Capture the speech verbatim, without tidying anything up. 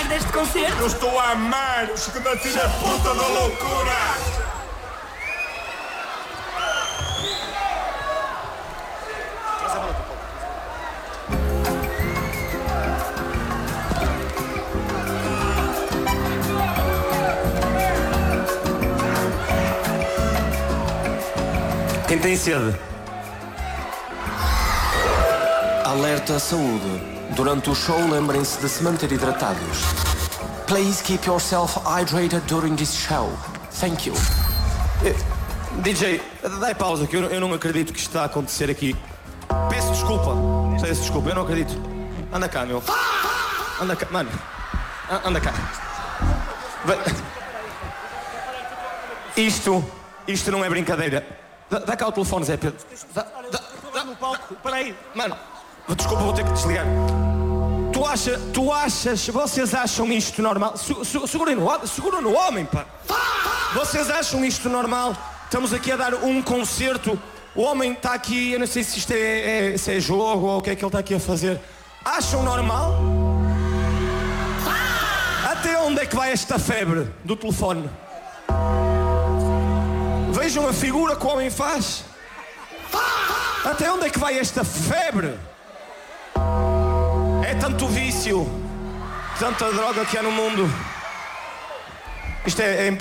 deste concerto? Eu estou a amar os que nascem na puta da loucura! Quem tem sede? Alerta saúde. Durante o show, lembrem-se de se manter hidratados. Please keep yourself hydrated during this show. Thank you. Eh, D J, dai pausa, que eu, eu não acredito que isto está a acontecer aqui. Peço desculpa. Peço desculpa, eu não acredito. Anda cá, meu. Anda cá, mano. Anda cá. Vai. Isto, isto não é brincadeira. Dá, dá cá o telefone, Zé Pedro. Dá, dá, dá no palco. Peraí, mano. Desculpa, vou ter que desligar. Tu, acha, tu achas, vocês acham isto normal? Se, se, segurem no, segura no homem, pá. Vocês acham isto normal? Estamos aqui a dar um concerto. O homem está aqui, eu não sei se isto é, é, se é jogo ou o que é que ele está aqui a fazer. Acham normal? Até onde é que vai esta febre do telefone? Vejam a figura que o homem faz. Até onde é que vai esta febre? É tanto vício, tanta droga que há no mundo. Isto é, é